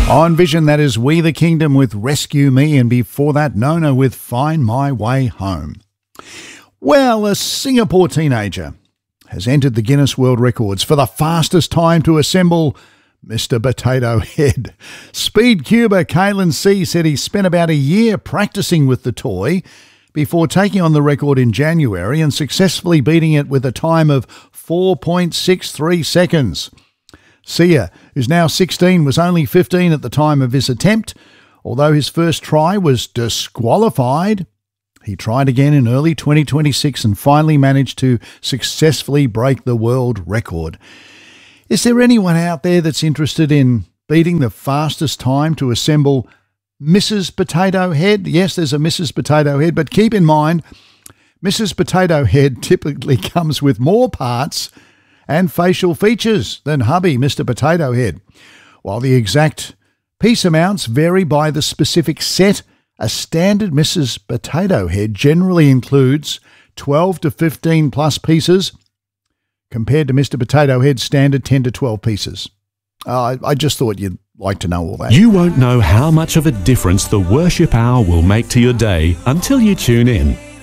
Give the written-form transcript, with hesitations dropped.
On Vision, that is We the Kingdom with Rescue Me, and before that, Nona with Find My Way Home. Well, a Singapore teenager has entered the Guinness World Records for the fastest time to assemble Mr. Potato Head. Speedcuber Kalen C said he spent about a year practicing with the toy before taking on the record in January and successfully beating it with a time of 4.63 seconds. Sia, who's now 16, was only 15 at the time of his attempt. Although his first try was disqualified, he tried again in early 2026 and finally managed to successfully break the world record. Is there anyone out there that's interested in beating the fastest time to assemble Mrs. Potato Head? Yes, there's a Mrs. Potato Head, but keep in mind, Mrs. Potato Head typically comes with more parts and facial features than hubby Mr. Potato Head. While the exact piece amounts vary by the specific set, a standard Mrs. Potato Head generally includes 12 to 15 plus pieces compared to Mr. Potato Head's standard 10 to 12 pieces. I just thought you'd like to know all that. You won't know how much of a difference the Worship Hour will make to your day until you tune in.